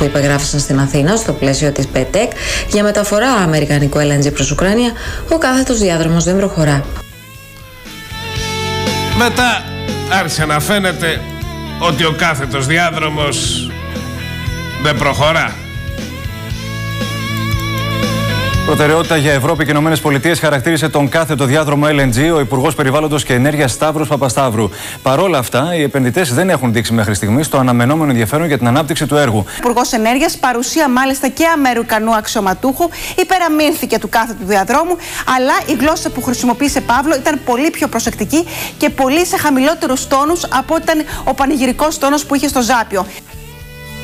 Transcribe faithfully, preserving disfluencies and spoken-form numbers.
που υπεγράφησαν στην Αθήνα στο πλαίσιο της ΠΕΤΕΚ για μεταφορά αμερικανικού ελ εν τζι προς Ουκρανία, ο κάθετος διάδρομος δεν προχωρά. Μετά άρχισε να φαίνεται ότι ο κάθετος διάδρομος δεν προχωρά. Προτεραιότητα για Ευρώπη και ΗΠΑ χαρακτήρισε τον κάθετο διάδρομο ελ εν τζι ο Υπουργός Περιβάλλοντος και Ενέργειας Σταύρος Παπασταύρου. Παρόλα αυτά, οι επενδυτές δεν έχουν δείξει μέχρι στιγμής το αναμενόμενο ενδιαφέρον για την ανάπτυξη του έργου. Ο Υπουργός Ενέργειας, παρουσία μάλιστα και Αμερικανού αξιωματούχου, υπεραμείνθηκε του κάθετου διαδρόμου, αλλά η γλώσσα που χρησιμοποίησε Παύλο ήταν πολύ πιο προσεκτική και πολύ σε χαμηλότερους τόνους από ήταν ο πανηγυρικός τόνος που είχε στο Ζάπιο.